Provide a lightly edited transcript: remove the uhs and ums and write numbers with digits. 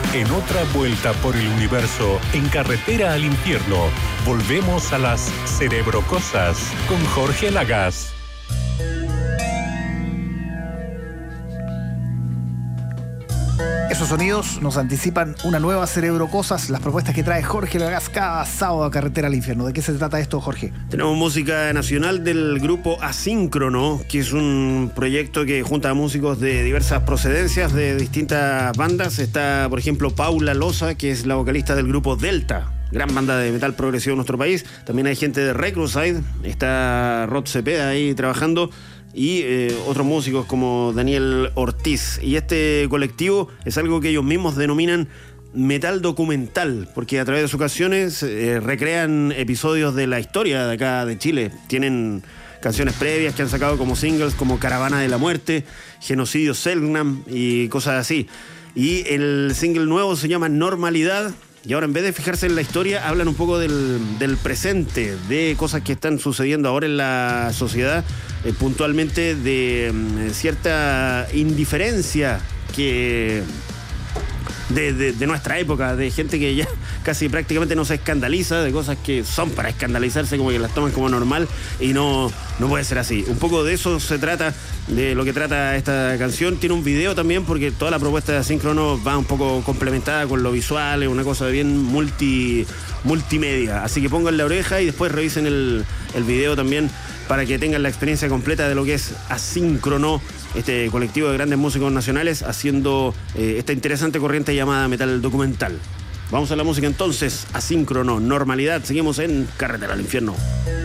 En otra vuelta por el universo, en carretera al infierno, volvemos a las Cerebrocosas con Jorge Lagasse. Esos sonidos nos anticipan una nueva Cerebrocosas, las propuestas que trae Jorge Lagasse cada sábado a Carretera al Infierno. ¿De qué se trata esto, Jorge? Tenemos música nacional del grupo Asíncrono, que es un proyecto que junta a músicos de diversas procedencias, de distintas bandas. Está, por ejemplo, Paula Loza, que es la vocalista del grupo Delta, gran banda de metal progresivo en nuestro país. También hay gente de Recluside, está Rod Cepeda ahí trabajando, y otros músicos como Daniel Ortiz. Y este colectivo es algo que ellos mismos denominan metal documental, porque a través de sus canciones recrean episodios de la historia de acá de Chile. Tienen canciones previas que han sacado como singles, como Caravana de la Muerte, Genocidio Selknam y cosas así. Y el single nuevo se llama Normalidad. Y ahora, en vez de fijarse en la historia, hablan un poco del presente, de cosas que están sucediendo ahora en la sociedad, puntualmente de cierta indiferencia que de nuestra época, de gente que ya casi prácticamente no se escandaliza, de cosas que son para escandalizarse, como que las toman como normal, y no puede ser así. Un poco de eso se trata, de lo que trata esta canción. Tiene un video también, porque toda la propuesta de Asíncrono va un poco complementada con lo visual, es una cosa bien multimedia. Así que pongan la oreja y después revisen el video también, para que tengan la experiencia completa de lo que es Asíncrono, este colectivo de grandes músicos nacionales haciendo esta interesante corriente llamada metal documental. Vamos a la música entonces. Asíncrono, Normalidad. Seguimos en Carretera al Infierno.